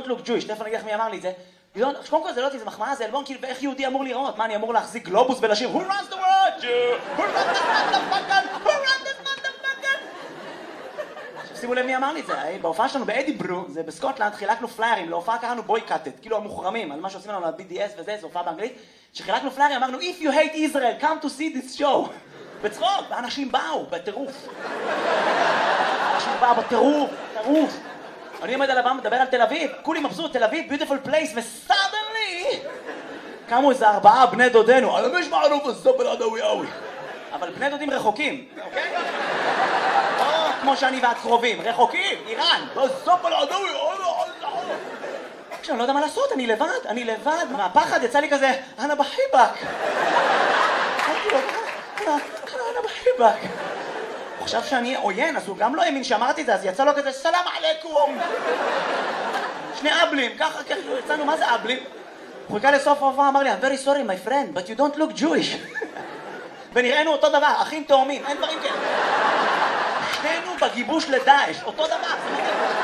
don't look Jewish. תכף אני אגיד לך מי אמר לי את זה. קודם כל זה לא אותי, זה מחמאה, זה אלבון, כאילו, ואיך יהודי אמור לראות? מה, אני אמור להחזיק גלובוס ולשיר Who runs the world, Jew? Who runs the motherfucker? Who runs the motherfucker? עכשיו שימו לב מי אמר לי את זה, בהופעה שלנו באדיברו, זה בסקוטלנד, חילקנו פליירים, להופעה קראנו בויקאטד, כאילו המוחרמים, על מה שעושים לנו ל-BDS וזה, זו הופעה באנגלית, שחילקנו פליירים, אמרנו If you hate Israel, come to see this show. בצחוק, ואנשים באו, בטירוף. אנשים באו בטירוף, טירוף. אני עומד על הבמה, מדבר על תל אביב, כולי מבסוט, תל אביב, beautiful place, וסדנלי קמו איזה 4 בני דודנו, אני מש מערוף הסופר עדווי. אבל בני דודים רחוקים, אוקיי? לא כמו שאני ואת קרובים, רחוקים, איראן, הסופר עדווי. עכשיו, אני לא יודע מה לעשות, אני לבד, מהפחד יצא לי כזה, אנה בחיבק. אנה בחיבק. הוא חשב שאני עוין, אז הוא גם לא האמין שאמרתי את זה, אז יצא לו כזה, סלאם עליכום. 2 אבלים, ככה, יצאנו, מה זה אבלים? הוא חיכה לסוף ההופעה, אמר לי, I'm very sorry my friend, but you don't look Jewish. ונראינו אותו דבר, אחים תאומים, אין דברים כאלה. שנינו בגיבוש לדאעש, אותו דבר.